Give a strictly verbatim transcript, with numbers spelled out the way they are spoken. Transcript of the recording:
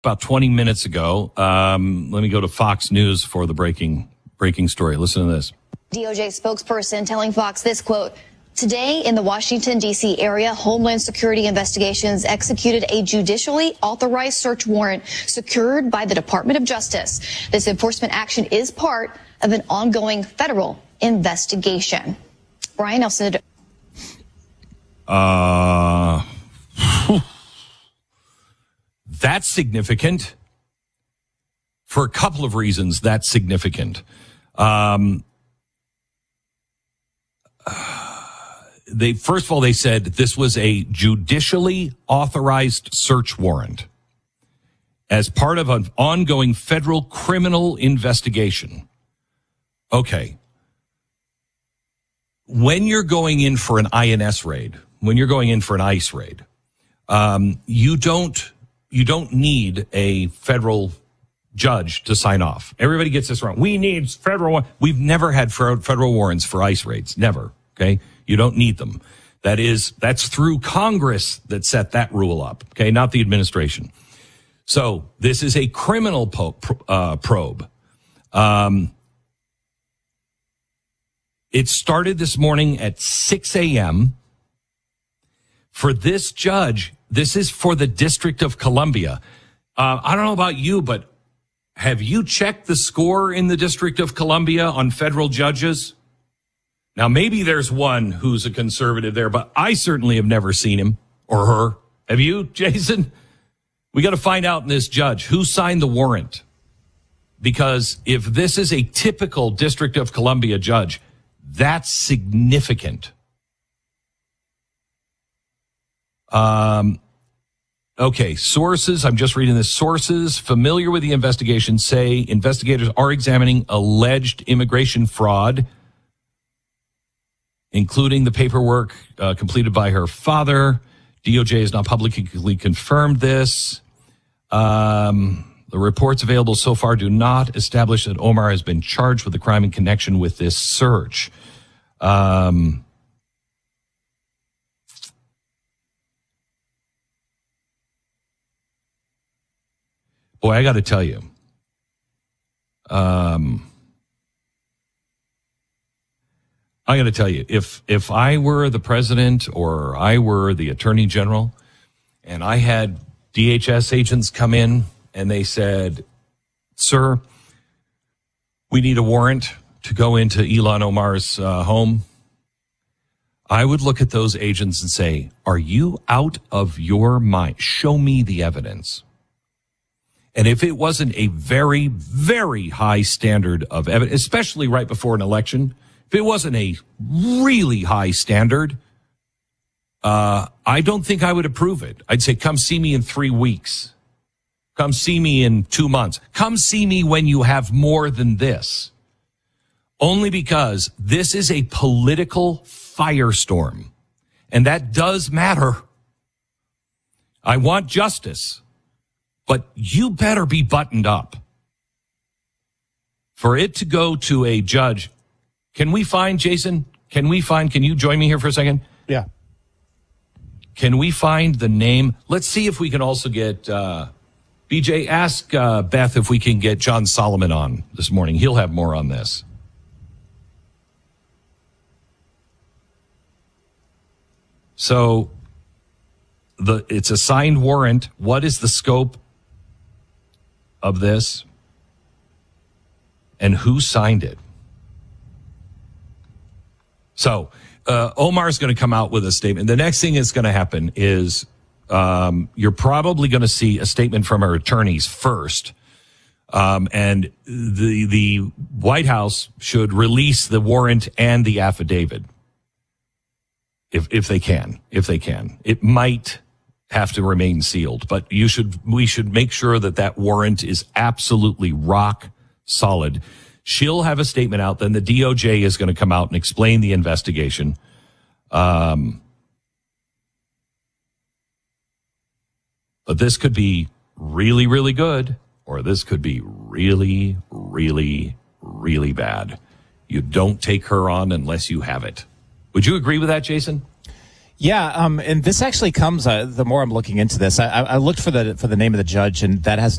about twenty minutes ago. Um, let me go to Fox News for the breaking breaking story. Listen to this. D O J spokesperson telling Fox this quote: "Today in the Washington, D C area, Homeland Security Investigations executed a judicially authorized search warrant secured by the Department of Justice. This enforcement action is part of an ongoing federal investigation." Brian Nelson. Uh, that's significant. For a couple of reasons, that's significant. Um, They first of all, they said this was a judicially authorized search warrant as part of an ongoing federal criminal investigation. Okay. When you're going in for an I N S raid, when you're going in for an ICE raid, um, you don't you don't need a federal judge to sign off. Everybody gets this wrong. We need federal. We've never had federal warrants for ICE raids. Never. Okay. You don't need them. That is, that's through Congress that set that rule up, okay, not the administration. So this is a criminal po- uh, probe. Um, it started this morning at six a.m. For this judge, this is for the District of Columbia. Uh, I don't know about you, but have you checked the score in the District of Columbia on federal judges? Now, maybe there's one who's a conservative there, but I certainly have never seen him or her. Have you, Jason? We got to find out in this judge who signed the warrant. Because if this is a typical District of Columbia judge, that's significant. Um, okay, sources, I'm just reading this. Sources familiar with the investigation say investigators are examining alleged immigration fraud, including the paperwork uh, completed by her father. D O J has not publicly confirmed this. Um, the reports available so far do not establish that Omar has been charged with a crime in connection with this search. Um, boy, I got to tell you. Um... I got to tell you, if if I were the president or I were the attorney general and I had D H S agents come in and they said, "Sir, we need a warrant to go into Ilhan Omar's uh, home," I would look at those agents and say, "Are you out of your mind? Show me the evidence." And if it wasn't a very, very high standard of evidence, especially right before an election, if it wasn't a really high standard, uh, I don't think I would approve it. I'd say, come see me in three weeks. Come see me in two months. Come see me when you have more than this. Only because this is a political firestorm. And that does matter. I want justice. But you better be buttoned up. For it to go to a judge. Can we find, Jason, can we find, can you join me here for a second? Yeah. Can we find the name? Let's see if we can also get, uh, B J, ask uh, Beth if we can get John Solomon on this morning. He'll have more on this. So, the it's a signed warrant. What is the scope of this? And who signed it? So, uh, Omar's going to come out with a statement. The next thing that's going to happen is um, you're probably going to see a statement from our attorneys first. Um, and the the White House should release the warrant and the affidavit. If if they can, if they can. It might have to remain sealed, but you should we should make sure that that warrant is absolutely rock solid. She'll have a statement out, then the D O J is going to come out and explain the investigation. Um, but this could be really, really good, or this could be really, really, really bad. You don't take her on unless you have it. Would you agree with that, Jason? Yeah, um, and this actually comes, uh, the more I'm looking into this, I, I looked for the for the name of the judge, and that has